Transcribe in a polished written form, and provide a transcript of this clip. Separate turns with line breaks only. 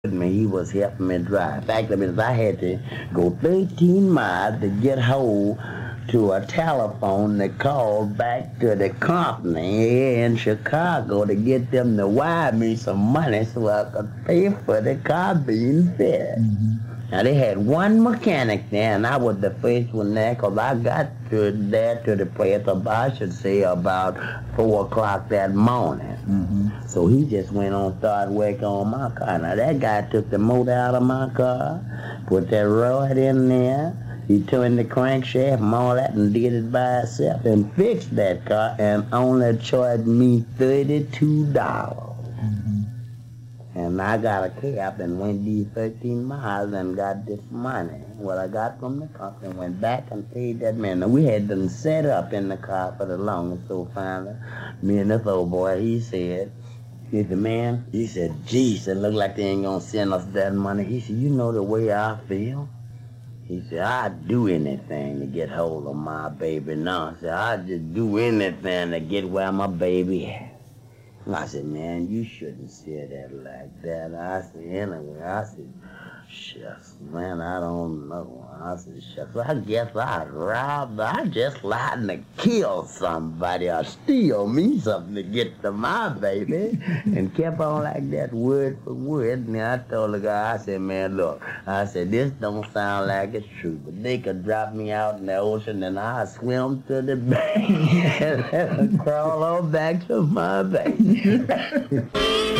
with me. He was helping me drive. In fact, I had to go 13 miles to get hold to a telephone that called back to the company here in Chicago to get them to wire me some money so I could pay for the car being fixed. Now, they had one mechanic there, and I was the first one there because I got to the place about, I should say, about 4 o'clock that morning. So he just went on, started working on my car. Now, that guy took the motor out of my car, put that rod in there, he turned the crankshaft and all that and did it by himself and fixed that car and only charged me $32. And I got a cab and went these 13 miles and got this money. What I got from the company, went back and paid that man. Now, we had them set up in the car for the longest, so finally, me and this old boy, he said, man, he said, geez, it look like they ain't gonna send us that money. He said, you know the way I feel? He said, I'd do anything to get hold of my baby now. I said, I'd just do anything to get where my baby is. I said, man, you shouldn't say that like that. I said, anyway, I said, shucks, man, I don't know. I said, shucks, I guess I just lied to kill somebody or steal me something to get to my baby. And kept on like that word for word. And I told the guy, I said, man, look, I said, this don't sound like it's true, but they could drop me out in the ocean and I'll swim to the bank and crawl on back to my baby.